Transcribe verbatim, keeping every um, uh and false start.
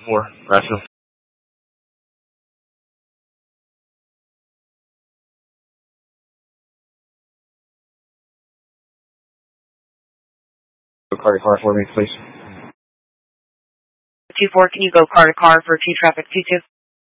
four, Rational. Car to car for me, please. two four, can you go car to car for two traffic two two?